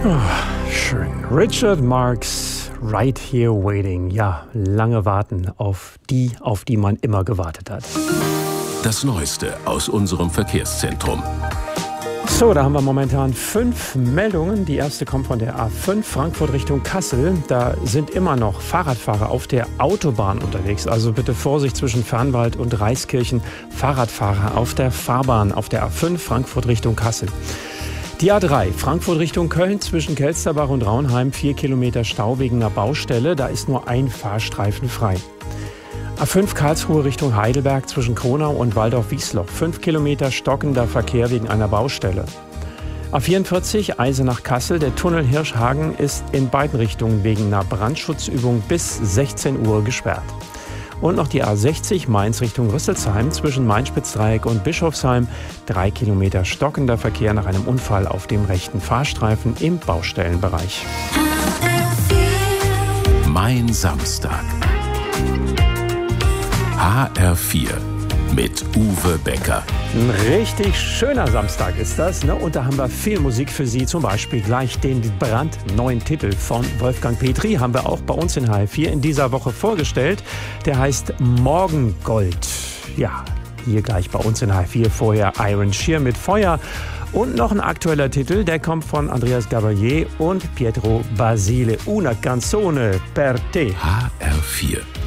Schön. Richard Marx, Right Here Waiting. Ja, lange warten auf die man immer gewartet hat. Das Neueste aus unserem Verkehrszentrum. So, da haben wir momentan 5 Meldungen. Die erste kommt von der A5 Frankfurt Richtung Kassel. Da sind immer noch Fahrradfahrer auf der Autobahn unterwegs. Also bitte Vorsicht zwischen Fernwald und Reiskirchen. Fahrradfahrer auf der Fahrbahn auf der A5 Frankfurt Richtung Kassel. Die A3 Frankfurt Richtung Köln zwischen Kelsterbach und Raunheim 4 Kilometer Stau wegen einer Baustelle. Da ist nur ein Fahrstreifen frei. A5 Karlsruhe Richtung Heidelberg zwischen Kronau und Waldorf-Wiesloch. 5 Kilometer stockender Verkehr wegen einer Baustelle. A44 Eisenach Kassel. Der Tunnel Hirschhagen ist in beiden Richtungen wegen einer Brandschutzübung bis 16 Uhr gesperrt. Und noch die A60 Mainz Richtung Rüsselsheim zwischen Main-Spitz-Dreieck und Bischofsheim. 3 Kilometer stockender Verkehr nach einem Unfall auf dem rechten Fahrstreifen im Baustellenbereich. Mein Samstag. HR4 mit Uwe Becker. Ein richtig schöner Samstag ist das, ne? Und da haben wir viel Musik für Sie. Zum Beispiel gleich den brandneuen Titel von Wolfgang Petri haben wir auch bei uns in HR4 in dieser Woche vorgestellt. Der heißt Morgengold. Ja, hier gleich bei uns in HR4 vorher Iron Shear mit Feuer. Und noch ein aktueller Titel, der kommt von Andreas Gabalier und Pietro Basile. Una canzone per te. HR4.